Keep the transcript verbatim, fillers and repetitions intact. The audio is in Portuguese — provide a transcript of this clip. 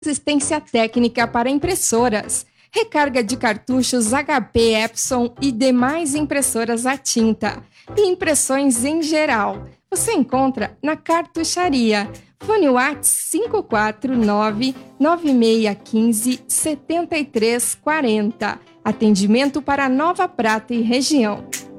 Assistência técnica para impressoras, recarga de cartuchos H P, Epson e demais impressoras a tinta e impressões em geral. Você encontra na Cartucharia. Fone WhatsApp cinco quatro nove, nove seis um cinco, sete três quatro zero. Atendimento para Nova Prata e região.